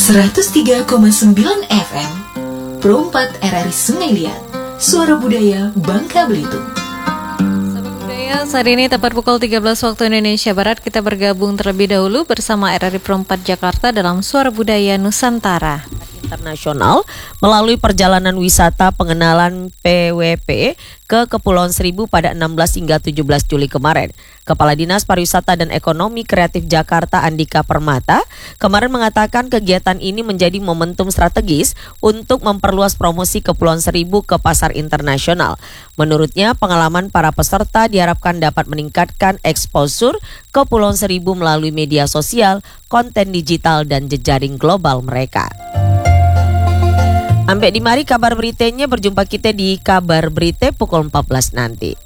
103,9 FM Pro 4 RRI Sungai Liat, Suara Budaya Bangka Belitung. Sahabat budaya, saat ini tepat pukul 13 waktu Indonesia Barat, kita bergabung terlebih dahulu bersama RRI Pro 4 Jakarta dalam Suara Budaya Nusantara Internasional melalui perjalanan wisata pengenalan PWP ke Kepulauan Seribu pada 16 hingga 17 Juli kemarin. Kepala Dinas Pariwisata dan Ekonomi Kreatif Jakarta Andika Permata kemarin mengatakan kegiatan ini menjadi momentum strategis untuk memperluas promosi Kepulauan Seribu ke pasar internasional. Menurutnya, pengalaman para peserta diharapkan dapat meningkatkan exposure Kepulauan Seribu melalui media sosial, konten digital, dan jejaring global mereka. Ambek di mari kabar beritanya, berjumpa kita di kabar berita pukul 14 nanti.